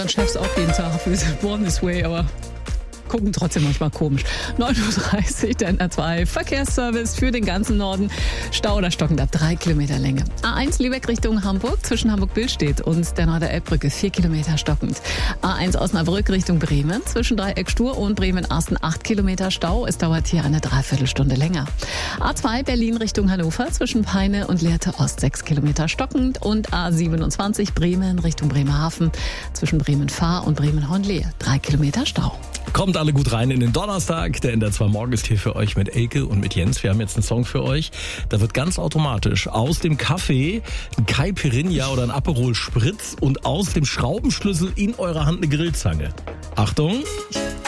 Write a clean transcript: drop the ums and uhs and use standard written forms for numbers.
unseren Chefs auch jeden Tag. Wir sind born this way, aber gucken trotzdem manchmal komisch. 9.30 Uhr, der NR2 Verkehrsservice für den ganzen Norden. Stau oder stockend ab 3 Kilometer Länge. A1 Lübeck Richtung Hamburg zwischen Hamburg-Billstedt und der Norder Elbbrücke 4 Kilometer stockend. A1 Osnabrück Richtung Bremen zwischen Dreieck Stur und Bremen-Asten 8 Kilometer Stau. Es dauert hier eine Dreiviertelstunde länger. A2 Berlin Richtung Hannover zwischen Peine und Lehrte Ost 6 Kilometer stockend und A27 Bremen Richtung Bremerhaven zwischen Bremen-Fahr und Bremen-Hornlehe 3 Kilometer Stau. Kommt alle gut rein in den Donnerstag. Der NDR2 Morgen ist hier für euch mit Elke und mit Jens. Wir haben jetzt einen Song für euch. Da wird ganz automatisch aus dem Kaffee ein Caipirinha oder ein Aperol Spritz und aus dem Schraubenschlüssel in eurer Hand eine Grillzange. Achtung!